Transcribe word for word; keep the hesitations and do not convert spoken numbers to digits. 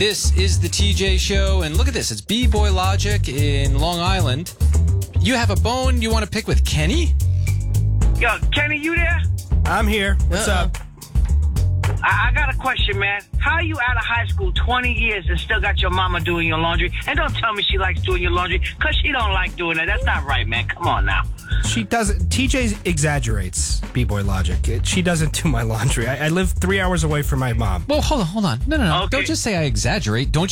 This is the T J Show, and look at this. It's B-Boy Logic in Long Island. You have a bone you want to pick with Kenny? Yo, Kenny, you there? I'm here. What's Uh-oh. up? I, I got a question, man. How are you out of high school twenty years and still got your mama doing your laundry? And don't tell me she likes doing your laundry, because she don't like doing it. That's not right, man. Come on now. She doesn't. T J exaggerates, B-Boy Logic. It- She doesn't do my laundry. I, I live three hours away from my mom. Well, hold on, hold on. No, no, no. Okay. Don't just say I exaggerate. Don't